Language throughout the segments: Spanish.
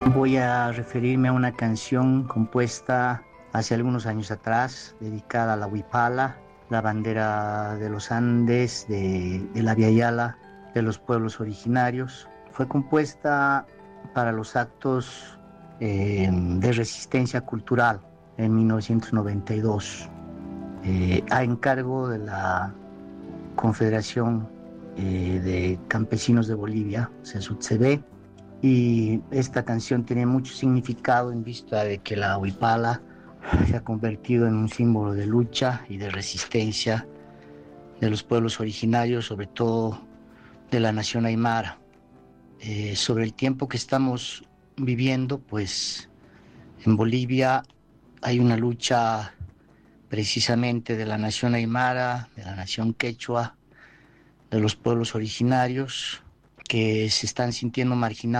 Voy a referirme a una canción compuesta hace algunos años atrás, dedicada a la Huipala, la bandera de los Andes, de la Via Yala, de los pueblos originarios. Fue compuesta para los actos de resistencia cultural en 1992, a encargo de la Confederación de Campesinos de Bolivia, CESUTCB. Y esta canción tiene mucho significado en vista de que la huipala se ha convertido en un símbolo de lucha y de resistencia de los pueblos originarios, sobre todo de la nación aymara. Sobre el tiempo que estamos viviendo, pues en Bolivia hay una lucha precisamente de la nación aymara, de la nación quechua, de los pueblos originarios que se están sintiendo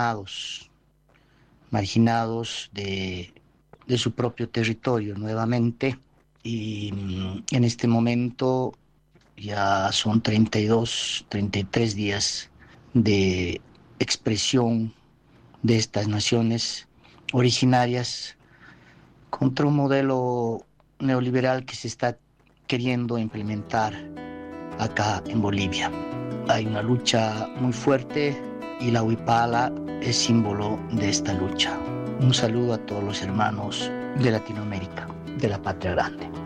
marginados de su propio territorio nuevamente. Y en este momento ya son 32, 33 días de expresión de estas naciones originarias contra un modelo neoliberal que se está queriendo implementar acá en Bolivia. Hay una lucha muy fuerte y la huipala es símbolo de esta lucha. Un saludo a todos los hermanos de Latinoamérica, de la Patria Grande.